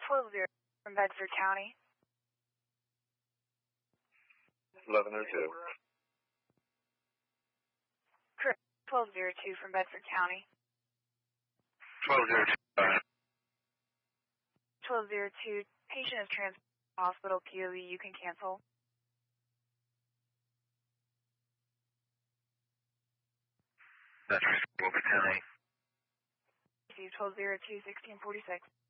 12-0 from Bedford County. 1102. Correct. 1202 from Bedford County. 1202. 1202. Patient is transferred to hospital. POE. You can cancel. That's Wilbur 10A. 1202 1646.